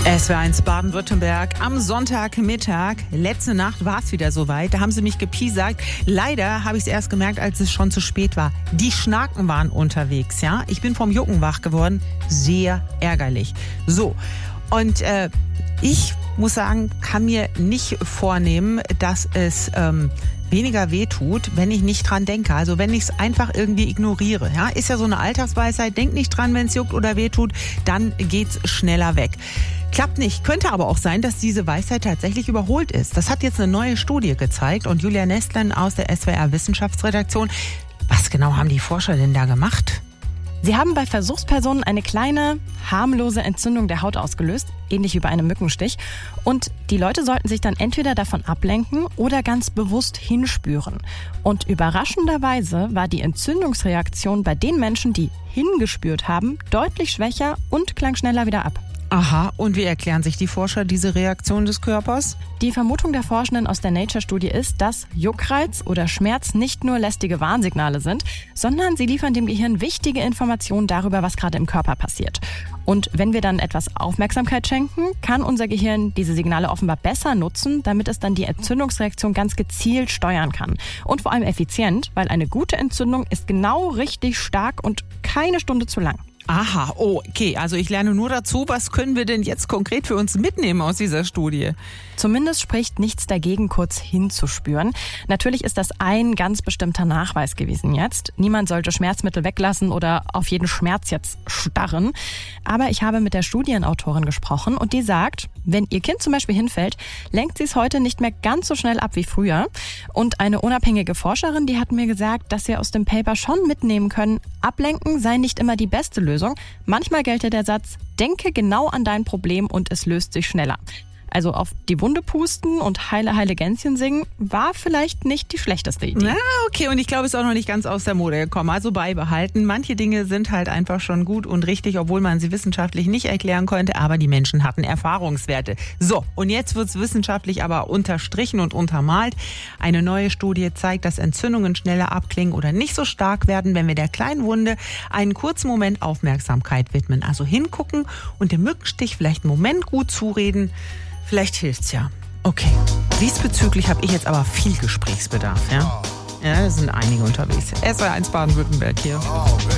SWR1 Baden-Württemberg am Sonntagmittag. Letzte Nacht war es wieder soweit. Da haben sie mich gepiesackt. Leider habe ich es erst gemerkt, als es schon zu spät war. Die Schnaken waren unterwegs, ja. Ich bin vom Jucken wach geworden. Sehr ärgerlich. So, und ich muss sagen, kann mir nicht vornehmen, dass es weniger wehtut, wenn ich nicht dran denke. Also wenn ich es einfach irgendwie ignoriere. Ja? Ist ja so eine Alltagsweisheit. Denk nicht dran, wenn es juckt oder wehtut, dann geht's schneller weg. Klappt nicht. Könnte aber auch sein, dass diese Weisheit tatsächlich überholt ist. Das hat jetzt eine neue Studie gezeigt. Und Julia Nestlen aus der SWR Wissenschaftsredaktion. Was genau haben die Forscher denn da gemacht? Sie haben bei Versuchspersonen eine kleine, harmlose Entzündung der Haut ausgelöst, ähnlich wie bei einem Mückenstich. Und die Leute sollten sich dann entweder davon ablenken oder ganz bewusst hinspüren. Und überraschenderweise war die Entzündungsreaktion bei den Menschen, die hingespürt haben, deutlich schwächer und klang schneller wieder ab. Aha, und wie erklären sich die Forscher diese Reaktion des Körpers? Die Vermutung der Forschenden aus der Nature-Studie ist, dass Juckreiz oder Schmerz nicht nur lästige Warnsignale sind, sondern sie liefern dem Gehirn wichtige Informationen darüber, was gerade im Körper passiert. Und wenn wir dann etwas Aufmerksamkeit schenken, kann unser Gehirn diese Signale offenbar besser nutzen, damit es dann die Entzündungsreaktion ganz gezielt steuern kann. Und vor allem effizient, weil eine gute Entzündung ist genau richtig stark und keine Stunde zu lang. Aha, okay, also ich lerne nur dazu. Was können wir denn jetzt konkret für uns mitnehmen aus dieser Studie? Zumindest spricht nichts dagegen, kurz hinzuspüren. Natürlich ist das ein ganz bestimmter Nachweis gewesen jetzt. Niemand sollte Schmerzmittel weglassen oder auf jeden Schmerz jetzt starren. Aber ich habe mit der Studienautorin gesprochen und die sagt, wenn ihr Kind zum Beispiel hinfällt, lenkt sie es heute nicht mehr ganz so schnell ab wie früher. Und eine unabhängige Forscherin, die hat mir gesagt, dass wir aus dem Paper schon mitnehmen können, ablenken sei nicht immer die beste Lösung. Manchmal gelte der Satz, denke genau an dein Problem und es löst sich schneller. Also auf die Wunde pusten und Heile, Heile Gänschen singen war vielleicht nicht die schlechteste Idee. Na, okay, und ich glaube, es ist auch noch nicht ganz aus der Mode gekommen. Also beibehalten. Manche Dinge sind halt einfach schon gut und richtig, obwohl man sie wissenschaftlich nicht erklären konnte, aber die Menschen hatten Erfahrungswerte. So, und jetzt wird es wissenschaftlich aber unterstrichen und untermalt. Eine neue Studie zeigt, dass Entzündungen schneller abklingen oder nicht so stark werden, wenn wir der kleinen Wunde einen kurzen Moment Aufmerksamkeit widmen. Also hingucken und dem Mückenstich vielleicht einen Moment gut zureden. Vielleicht hilft's ja. Okay. Diesbezüglich habe ich jetzt aber viel Gesprächsbedarf, ja? Ja, da sind einige unterwegs. SWR1 Baden-Württemberg hier.